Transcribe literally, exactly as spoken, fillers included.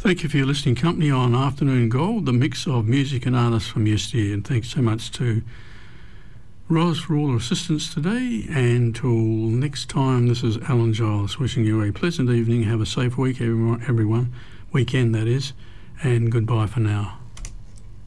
Thank you for your listening company on Afternoon Gold, the mix of music and artists from yesteryear. And thanks so much to Ros for all her assistance today. And till next time, this is Alan Giles wishing you a pleasant evening. Have a safe week, everyone, everyone. Weekend, that is. And goodbye for now.